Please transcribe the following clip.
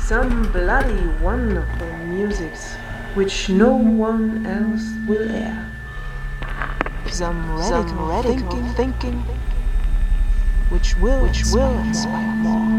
some bloody wonderful musics which no one else will air. Some radical thinking which will inspire more.